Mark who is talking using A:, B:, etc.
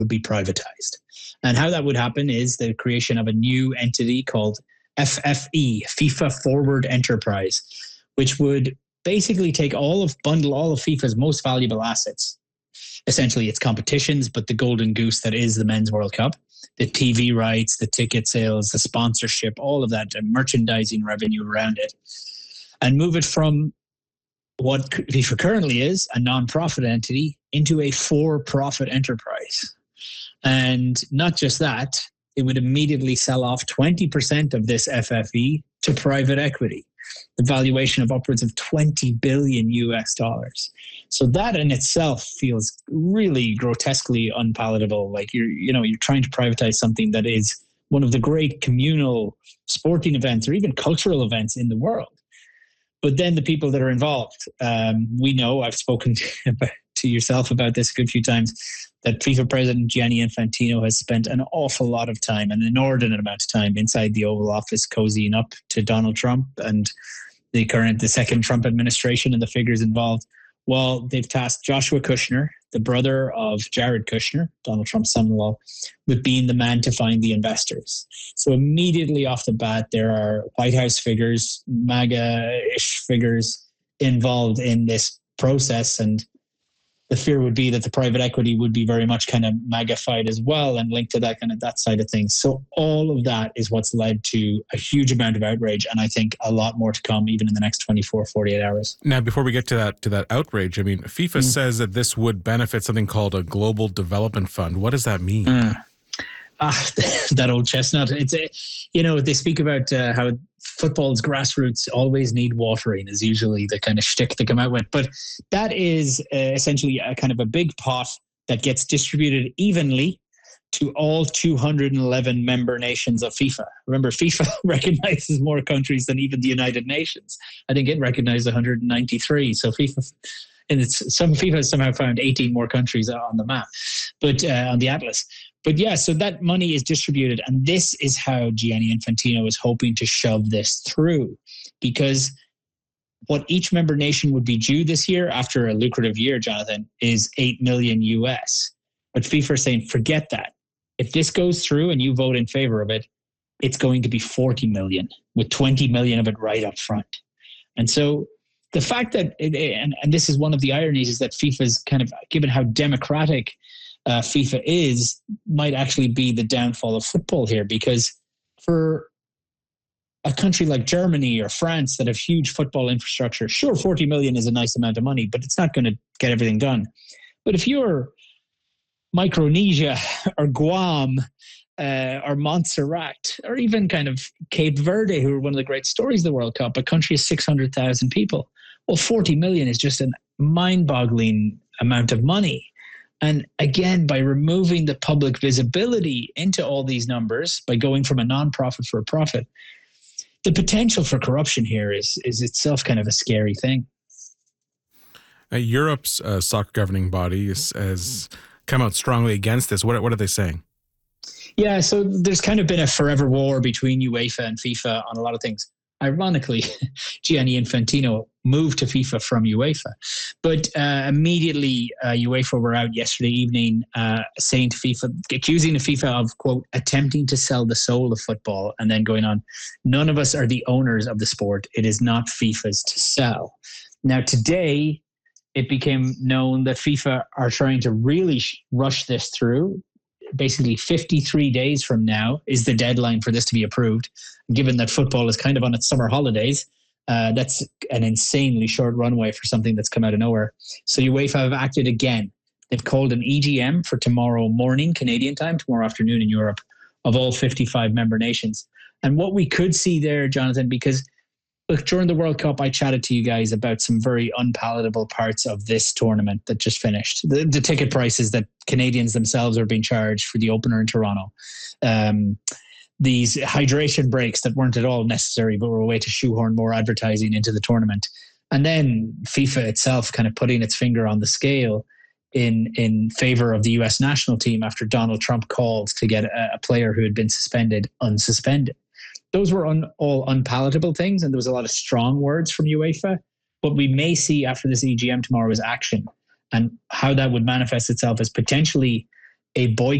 A: would be privatized. And how that would happen is the creation of a new entity called FFE, FIFA Forward Enterprise, which would basically bundle all of FIFA's most valuable assets. Essentially, it's competitions, but the golden goose that is the Men's World Cup, the TV rights, the ticket sales, the sponsorship, all of that, and merchandising revenue around it, and move it from what FIFA currently is, a non-profit entity, into a for-profit enterprise. And not just that, it would immediately sell off 20% of this FFE to private equity, the valuation of upwards of $20 billion US. So that in itself feels really grotesquely unpalatable. Like you're trying to privatize something that is one of the great communal sporting events or even cultural events in the world. But then the people that are involved, we know, I've spoken to yourself about this a good few times, that FIFA President Gianni Infantino has spent an awful lot of time, an inordinate amount of time inside the Oval Office cozying up to Donald Trump and the second Trump administration and the figures involved. Well, they've tasked Joshua Kushner, the brother of Jared Kushner, Donald Trump's son-in-law, with being the man to find the investors. So immediately off the bat, there are White House figures, MAGA-ish figures involved in this process. And the fear would be that the private equity would be very much kind of magnified as well and linked to that side of things. So all of that is what's led to a huge amount of outrage, and I think a lot more to come even in the next 24, 48 hours.
B: Now, before we get to that outrage, I mean, FIFA says that this would benefit something called a global development fund. What does that mean?
A: That old chestnut. It's they speak about how football's grassroots always need watering is usually the kind of shtick they come out with. But that is essentially a kind of a big pot that gets distributed evenly to all 211 member nations of FIFA. Remember, FIFA recognizes more countries than even the United Nations. I think it recognized 193. So FIFA has somehow found 18 more countries on the map, but on the atlas. But yeah, so that money is distributed, and this is how Gianni Infantino is hoping to shove this through, because what each member nation would be due this year after a lucrative year, Jonathan, is $8 million US. But FIFA is saying, forget that. If this goes through and you vote in favor of it, it's going to be 40 million, with 20 million of it right up front. And so the fact that, and this is one of the ironies, is that FIFA's kind of, given how democratic FIFA is, might actually be the downfall of football here, because for a country like Germany or France that have huge football infrastructure, sure, 40 million is a nice amount of money, but it's not going to get everything done. But if you're Micronesia or Guam or Montserrat or even kind of Cape Verde, who are one of the great stories of the World Cup, a country of 600,000 people, well, 40 million is just a mind-boggling amount of money. And again, by removing the public visibility into all these numbers, by going from a non-profit for a profit, the potential for corruption here is itself kind of a scary thing.
B: Europe's soccer governing body has come out strongly against this. What are they saying?
A: Yeah, so there's kind of been a forever war between UEFA and FIFA on a lot of things. Ironically, Gianni Infantino moved to FIFA from UEFA. But immediately, UEFA were out yesterday evening saying to FIFA, accusing the FIFA of, quote, attempting to sell the soul of football, and then going on, none of us are the owners of the sport. It is not FIFA's to sell. Now, today, it became known that FIFA are trying to really rush this through. Basically 53 days from now is the deadline for this to be approved. Given that football is kind of on its summer holidays, that's an insanely short runway for something that's come out of nowhere. So UEFA have acted again. They've called an EGM for tomorrow morning, Canadian time, tomorrow afternoon in Europe, of all 55 member nations. And what we could see there, Jonathan, because look, during the World Cup, I chatted to you guys about some very unpalatable parts of this tournament that just finished. The ticket prices that Canadians themselves are being charged for the opener in Toronto. These hydration breaks that weren't at all necessary, but were a way to shoehorn more advertising into the tournament. And then FIFA itself kind of putting its finger on the scale in favor of the US national team after Donald Trump called to get a player who had been suspended unsuspended. Those were all unpalatable things, and there was a lot of strong words from UEFA. What we may see after this EGM tomorrow is action, and how that would manifest itself as potentially a boycott